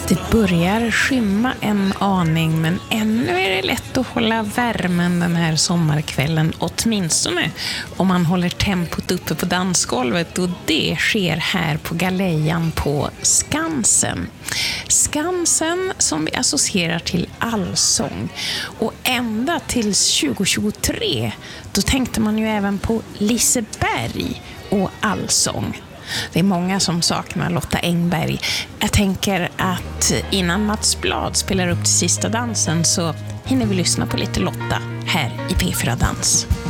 Det börjar skymma en aning, men ännu är det lätt att hålla värmen den här sommarkvällen, åtminstone om man håller tempot uppe på dansgolvet, och det sker här på Galejan på Skansen. Skansen som vi associerar till allsång, och ända till 2023 då tänkte man ju även på Liseberg och allsång. Det är många som saknar Lotta Engberg. Jag tänker att innan Mats Blad spelar upp till sista dansen så hinner vi lyssna på lite Lotta här i P4 Dans.